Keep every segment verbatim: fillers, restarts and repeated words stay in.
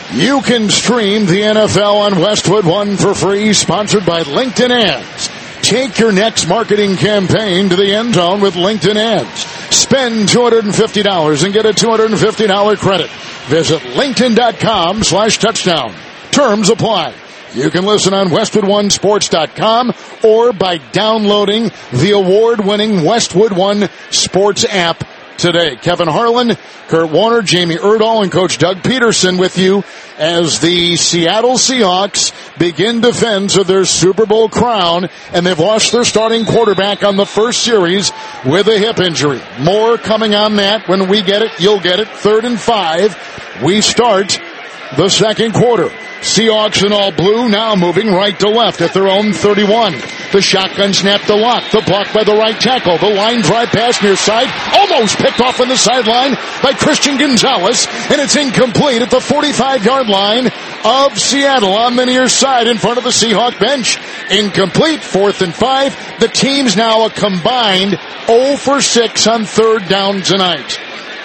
You can stream the N F L on Westwood One for free, sponsored by LinkedIn Ads. Take your next marketing campaign to the end zone with LinkedIn Ads. Spend two hundred fifty dollars and get a two hundred fifty dollars credit. Visit linkedin.com slash touchdown. Terms apply. You can listen on westwood one sports dot com or by downloading the award-winning Westwood One Sports app today. Kevin Harlan, Kurt Warner, Jamie Erdahl, and Coach Doug Peterson with you as the Seattle Seahawks begin defense of their Super Bowl crown, and they've lost their starting quarterback on the first series with a hip injury. More coming on that when we get it. You'll get it. Third and five. We start the second quarter. Seahawks in all blue now moving right to left at their own thirty-one. The shotgun snap to Lock. The block by the right tackle. The line drive pass near side. Almost picked off on the sideline by Christian Gonzalez. And it's incomplete at the forty-five-yard line of Seattle on the near side in front of the Seahawk bench. Incomplete. Fourth and five. The team's now a combined oh for six on third down tonight.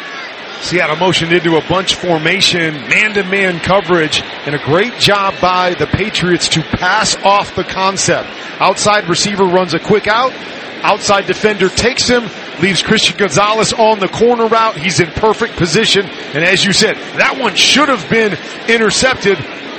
Seattle motioned into a bunch formation, man-to-man coverage, and a great job by the Patriots to pass off the concept. Outside receiver runs a quick out. Outside defender takes him, leaves Christian Gonzalez on the corner route. He's in perfect position. And as you said, that one should have been intercepted.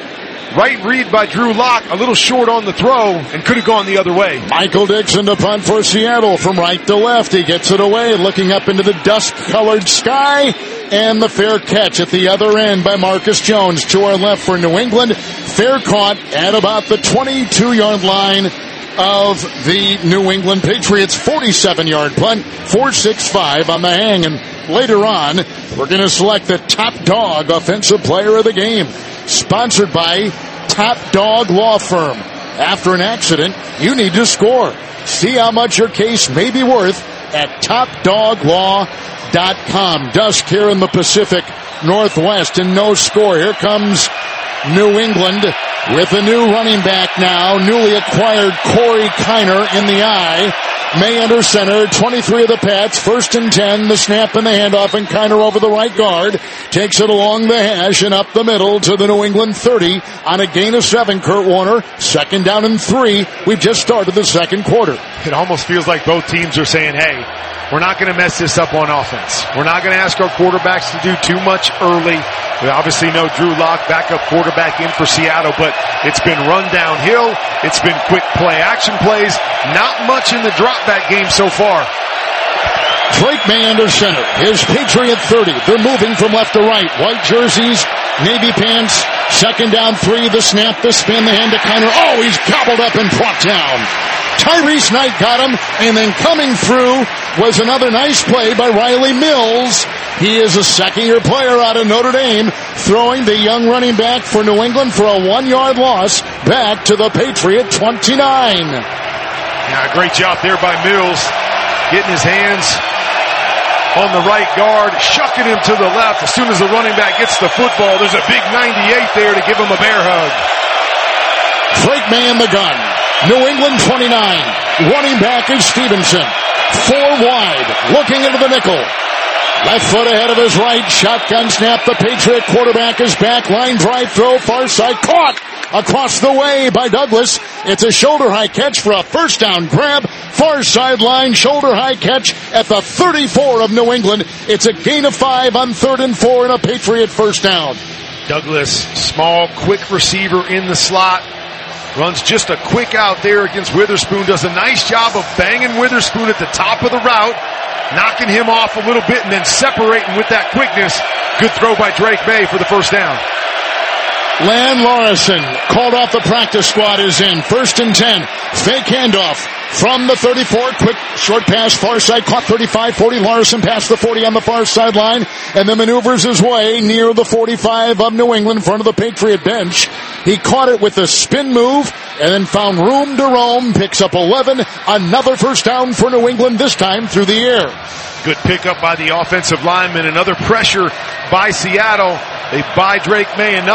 Right read by Drew Lock, a little short on the throw, and could have gone the other way. Michael Dixon to punt for Seattle from right to left. He gets it away, looking up into the dusk-colored sky, and the fair catch at the other end by Marcus Jones. To our left for New England. Fair caught at about the twenty-two-yard line of the New England Patriots. forty-seven-yard punt, four six five on the hang. And later on, we're going to select the top dog offensive player of the game. Sponsored by Top Dog Law Firm. After an accident, you need to score. See how much your case may be worth at top dog law dot com. Dusk here in the Pacific Northwest and no score. Here comes New England with a new running back now. Newly acquired Corey Kiner in the eye. May under center, twenty-three of the Pats, first and ten, the snap and the handoff, and Kiner over the right guard, takes it along the hash and up the middle to the New England thirty on a gain of seven, Kurt Warner, second down and three. We've just started the second quarter. It almost feels like both teams are saying, hey, we're not going to mess this up on offense. We're not going to ask our quarterbacks to do too much early. We obviously know Drew Lock, backup quarterback in for Seattle, but it's been run downhill. It's been quick play action plays. Not much in the drop back game so far. Drake May under center. His Patriot thirty. They're moving from left to right. White jerseys, navy pants, second down three, the snap, the spin, the hand to Kiner. Oh, he's gobbled up and brought down. Tyrese Knight got him, and then coming through was another nice play by Riley Mills. He is a second-year player out of Notre Dame, throwing the young running back for New England for a one-yard loss back to the Patriot twenty-nine. Yeah, great job there by Mills, getting his hands on the right guard, shucking him to the left. As soon as the running back gets the football, there's a big ninety-eight there to give him a bear hug. Drake May in the gun. New England twenty-nine. Running back is Stevenson. Four wide. Looking into the nickel. Left foot ahead of his right. Shotgun snap. The Patriot quarterback is back. Line drive throw. Far side. Caught across the way by Douglas. It's a shoulder high catch for a first down grab. Far sideline. Shoulder high catch at the thirty-four of New England. It's a gain of five on third and four and a Patriot first down. Douglas, small, quick receiver in the slot. Runs just a quick out there against Witherspoon. Does a nice job of banging Witherspoon at the top of the route, knocking him off a little bit, and then separating with that quickness. Good throw by Drake May for the first down. Lan Larson, called off the practice squad, is in. First and ten. Fake handoff from the thirty-four. Quick short pass, far side, caught thirty-five forty. Larson past the forty on the far sideline, and then maneuvers his way near the forty-five of New England in front of the Patriot bench. He caught it with a spin move and then found room to roam. Picks up eleven. Another first down for New England, this time through the air. Good pickup by the offensive lineman. Another pressure by Seattle. They buy Drake May enough.